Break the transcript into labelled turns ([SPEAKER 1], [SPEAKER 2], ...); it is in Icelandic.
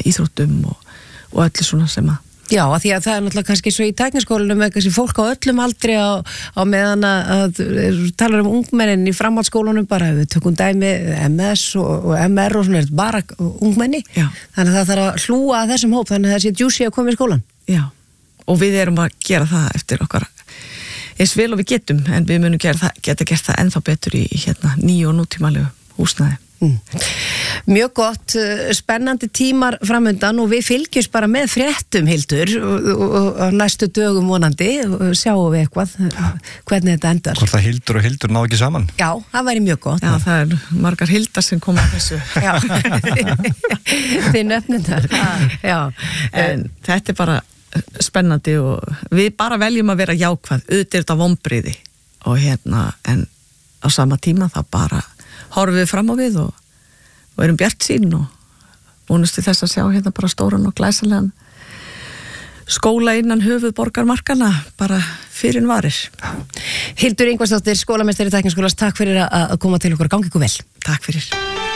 [SPEAKER 1] íþróttum og öllu svona sem að
[SPEAKER 2] Já, að því að það náttúrulega kannski svo í tækniskólanum eitthvað sem fólk á öllum aldri á meðan að talar ungmennin í framhaldsskólanum bara við tökum dæmi MS og MR og svona bara ungmenni.
[SPEAKER 1] Já.
[SPEAKER 2] Þannig að það þarf að hlúa að þessum hóp þannig að það sé juicy að koma í skólan.
[SPEAKER 1] Já, og við erum að gera það eftir okkar eins vel og við getum en við munum geta gert það ennþá betur í nýju og nútímalegu húsnæði.
[SPEAKER 2] Mjög gott, spennandi tímar framundan og við fylgjumst bara með fréttum Hildur og næstu dögum vonandi og sjáum við eitthvað hvernig þetta endar.
[SPEAKER 3] Hvort það Hildur og Hildur ná ekki saman?
[SPEAKER 2] Já, það væri mjög gott.
[SPEAKER 1] Já, það er margar Hildar sem koma að þessu.
[SPEAKER 2] Já, þið nöfnum þar. Já,
[SPEAKER 1] en þetta er bara spennandi og við bara veljum að vera jákvæð, auðvitað er þetta vonbrigði og en á sama tíma það bara horfum við fram á við og erum bjartsýn og vonumst til þess að sjá bara stóran og glæsilegan skóla innan höfuðborgarmarkana bara fyrir varir.
[SPEAKER 2] Hildur Ingvarsdóttir, skólameistari Tækniskólans, takk fyrir að koma til okkur, gangi ykkur vel.
[SPEAKER 1] Takk fyrir.